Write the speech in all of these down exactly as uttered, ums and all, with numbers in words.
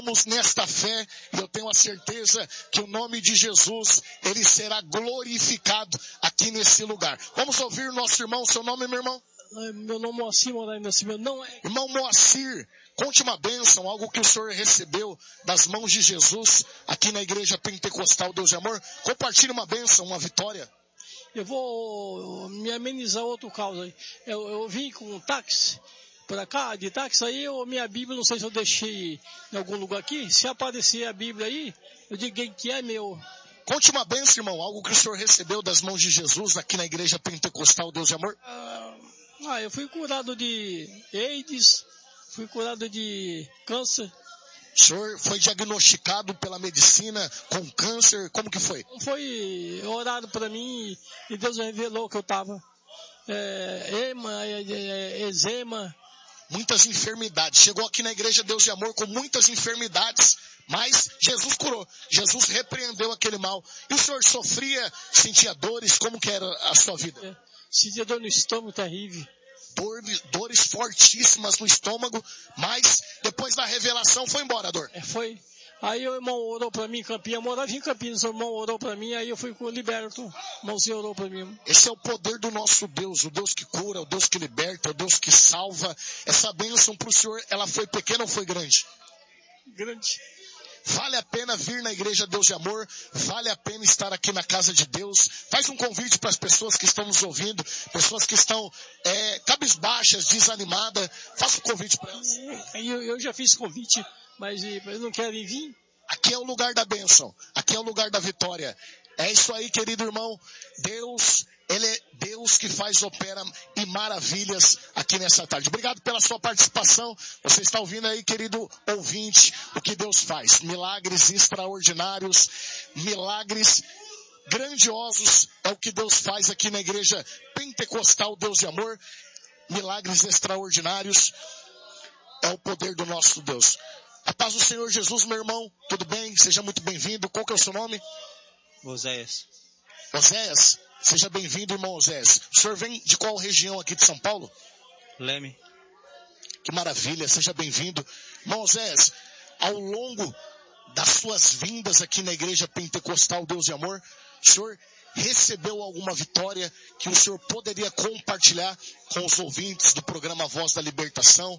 Nesta fé, e eu tenho a certeza que o nome de Jesus, ele será glorificado aqui nesse lugar. Vamos ouvir nosso irmão. Seu nome, meu irmão? Meu nome é Moacir Moraes Nascimento. Não é... Irmão Moacir, conte uma bênção, algo que o senhor recebeu das mãos de Jesus aqui na Igreja Pentecostal Deus de Amor. Compartilhe uma bênção, uma vitória. Eu vou me amenizar outro caso aí. Eu, eu vim com um táxi para cá, de táxi, aí eu, minha Bíblia, não sei se eu deixei em algum lugar aqui. Se aparecer a Bíblia aí, eu digo quem que é meu. Conte uma bênção, irmão, algo que o senhor recebeu das mãos de Jesus aqui na Igreja Pentecostal Deus de Amor. Ah, ah eu fui curado de AIDS, fui curado de câncer. O senhor foi diagnosticado pela medicina com câncer, como que foi? Foi orado para mim e Deus revelou que eu estava é, ema, é, é, eczema. Muitas enfermidades. Chegou aqui na Igreja Deus de Amor com muitas enfermidades, mas Jesus curou. Jesus repreendeu aquele mal. E o senhor sofria, sentia dores? Como que era a sua vida? É, sentia dor no estômago terrível. Dor, dores fortíssimas no estômago, mas depois da revelação foi embora a dor. É, foi. Aí o irmão orou para mim em Campinas, eu morava em Campinas, o irmão orou para mim, aí eu fui liberto, o irmãozinho orou para mim. Esse é o poder do nosso Deus, o Deus que cura, o Deus que liberta, o Deus que salva. Essa bênção para o senhor, ela foi pequena ou foi grande? Grande. Vale a pena vir na Igreja Deus de Amor, vale a pena estar aqui na casa de Deus. Faz um convite para as pessoas que estão nos ouvindo, pessoas que estão é, cabisbaixas, desanimadas. Faça um convite para elas. Eu, eu já fiz convite, mas eles não querem vir. Aqui é o lugar da bênção, aqui é o lugar da vitória. É isso aí, querido irmão. Deus, Ele é Deus que faz, opera e maravilhas aqui nessa tarde. Obrigado pela sua participação. Você está ouvindo aí, querido ouvinte, o que Deus faz. Milagres extraordinários, milagres grandiosos é o que Deus faz aqui na Igreja Pentecostal Deus de Amor. Milagres extraordinários é o poder do nosso Deus. A paz do Senhor Jesus, meu irmão. Tudo bem? Seja muito bem-vindo. Qual que é o seu nome? Oséias. Oséias, seja bem-vindo, irmão Oséias. O senhor vem de qual região aqui de São Paulo? Leme. Que maravilha, seja bem-vindo. Irmão Oséias, ao longo das suas vindas aqui na Igreja Pentecostal Deus de Amor, o senhor recebeu alguma vitória que o senhor poderia compartilhar com os ouvintes do programa Voz da Libertação?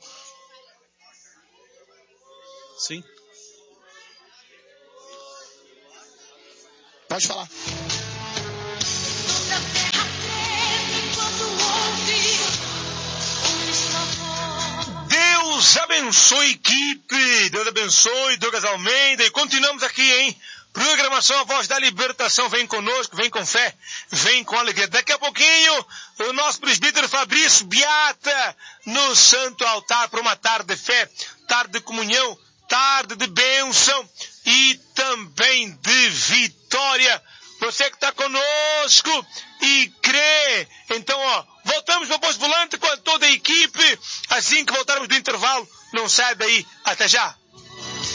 Sim. Pode falar. Deus abençoe, equipe. Deus abençoe, Douglas Almeida. E continuamos aqui, hein? Programação A Voz da Libertação. Vem conosco, vem com fé, vem com alegria. Daqui a pouquinho, o nosso presbítero Fabrício Beata no Santo Altar para uma tarde de fé, tarde de comunhão, tarde de bênção e também de vitória. Você que está conosco e crê. Então, ó, voltamos para o Posto Volante com toda a equipe. Assim que voltarmos do intervalo, não sai daí. Até já.